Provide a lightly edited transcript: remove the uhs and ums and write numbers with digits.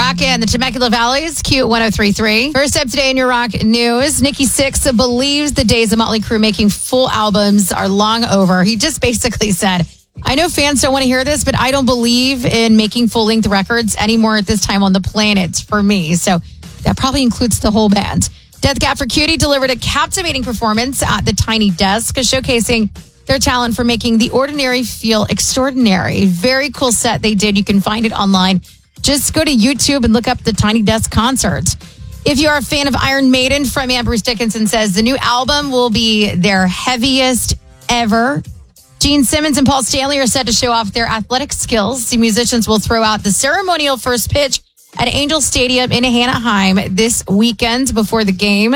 Rock and the Temecula Valleys, Q1033. First up today in your rock news, Nikki Sixx believes the days of Motley Crue making full albums are long over. He just basically said, I know fans don't want to hear this, but I don't believe in making full-length records anymore at this time on the planet for me. So that probably includes the whole band. Death Cab for Cutie delivered a captivating performance at the Tiny Desk, showcasing their talent for making the ordinary feel extraordinary. Very cool set they did. You can find it online. Just go to YouTube and look up the Tiny Desk concert. If you are a fan of Iron Maiden, frontman Bruce Dickinson says the new album will be their heaviest ever. Gene Simmons and Paul Stanley are set to show off their athletic skills. The musicians will throw out the ceremonial first pitch at Angel Stadium in Anaheim this weekend before the game.